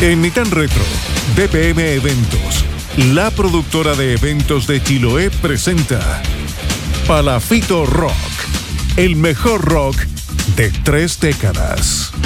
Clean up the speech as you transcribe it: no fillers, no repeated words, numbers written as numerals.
En Nitan Retro, DPM Eventos, la productora de eventos de Chiloé, presenta Palafito Rock, el mejor rock de 3 décadas.